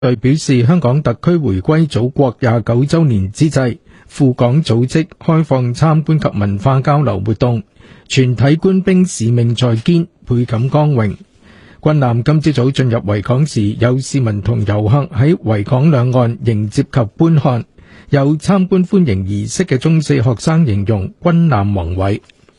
隊表示，香港特區回歸祖國29週年之際，赴港組織開放參觀及文化交流活動，全體官兵使命在肩，倍感光榮。軍艦今朝早進入維港時，有市民同遊客喺維港兩岸迎接及觀看。有參觀歡迎儀式嘅中四學生形容軍艦宏偉。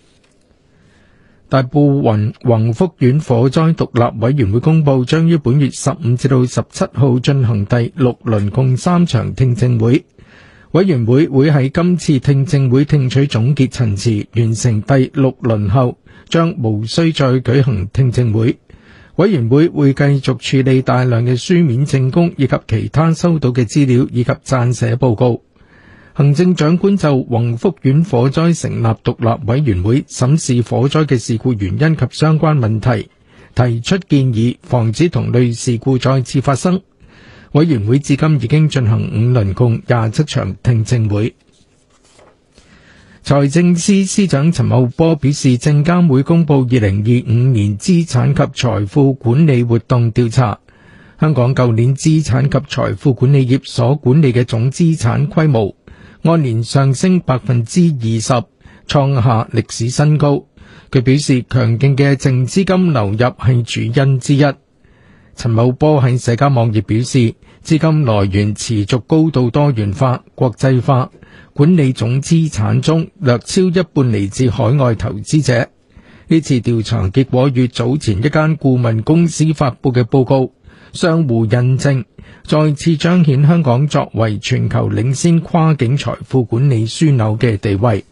大埔宏福苑火災獨立委員會公佈，將於本月15至到17號進行第6輪共3場聽證會。委員會會喺今次聽證會聽取總結陳詞，完成第6輪後，將無需再舉行聽證會。委員會會繼續處理大量嘅書面證供以及其他收到嘅資料以及撰寫報告。行政長官就宏福苑火災成立獨立委員會，審視火災嘅事故原因及相關問題，提出建議，防止同類事故再次發生。委員會至今已經進行5輪共27場聽證會。財政司司長陳茂波表示，證監會公布2025年資產及財富管理活動調查，香港舊年資產及財富管理業所管理嘅總資產規模按年上升 20%， 創下歷史新高。佢表示，強勁嘅淨資金流入係主因之一。陳茂波喺社交網頁表示，資金來源持續高度多元化、國際化，管理總資產中略超一半嚟自海外投資者。呢次調查結果與早前一間顧問公司發佈嘅報告相互印證，再次彰顯香港作為全球領先跨境財富管理樞紐嘅地位。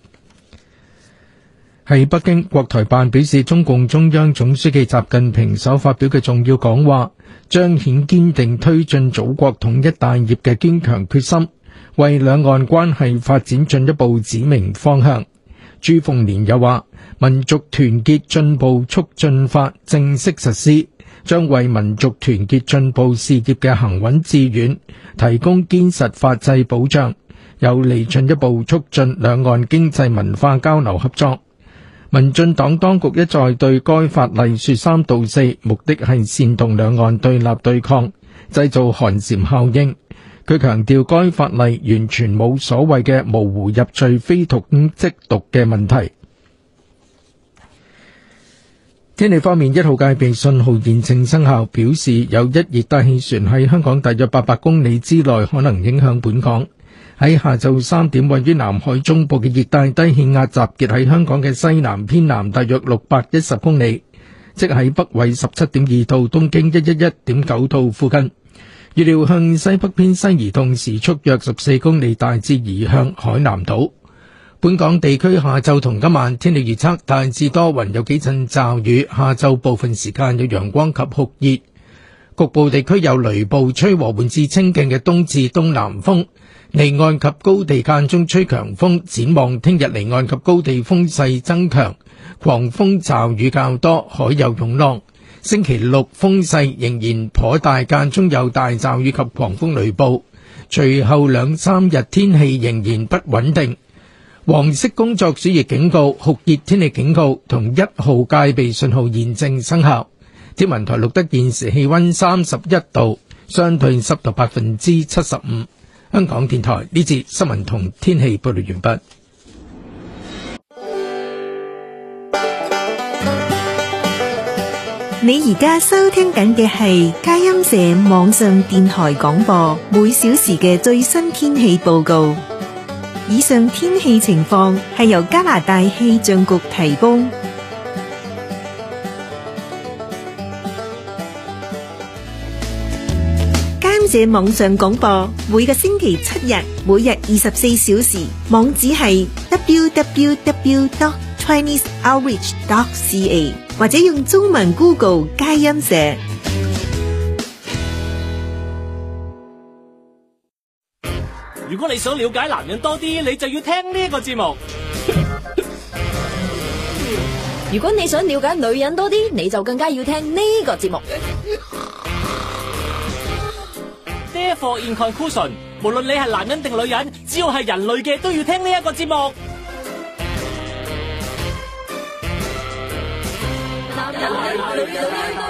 喺北京，國台辦表示，中共中央總書記習近平所發表嘅重要講話，彰顯堅定推進祖國統一大業嘅堅強決心，為兩岸關係發展進一步指明方向。朱鳳蓮又話，民族團結進步促進法正式實施，將為民族團結進步事業嘅行穩致遠提供堅實法制保障，有利進一步促進兩岸經濟文化交流合作。民進黨當局一再對該法例說三道四，目的係煽動兩岸對立對抗，製造寒蟬效應。佢強調該法例完全冇所謂嘅模糊入罪非毒即毒嘅問題。天氣方面，1號戒備信號現正生效，表示有一熱帶氣旋喺香港大約800公里之內可能影響本港。喺下晝3點，位於南海中部嘅熱帶低氣壓集結喺香港嘅西南偏南大約610公里，即喺北緯17.2度、東經111.9度附近。預料向西北偏西移動，時速約14公里，大致移向海南島。本港地區下晝同今晚天氣預測，大致多雲，有幾陣驟雨，下晝部分時間有陽光及酷熱，局部地區有雷暴，吹和緩至清勁嘅東至東南風。離岸及高地間中吹強風，展望聽日離岸及高地風勢增強，狂風驟雨較多，海有湧浪。星期六風勢仍然頗大，間中有大驟雨及狂風雷暴。隨後2-3日天氣仍然不穩定。黃色工作暑熱警告、酷熱天氣警告同1號戒備信號現正生效。天文台錄得現時氣溫31度，相對濕度75%。香港電台呢節新聞同天氣報道完畢。 你而家收聽緊嘅係佳音社網上電台廣播，每小時嘅最新天氣報告。以上天氣情況係由加拿大氣象局提供。這網上廣播每個星期7日，每日24小時，網址係 www.chineseoutreach.ca 或者用中文 Google 佳音社。 如果你想了解男人多啲，你就要聽呢個節目。 如果你想了解女人多啲，你就更加要聽呢個節目。 Therefore in conclusion， 無論你係男人定女人，只要係人類嘅都要聽呢一個節目。男人女人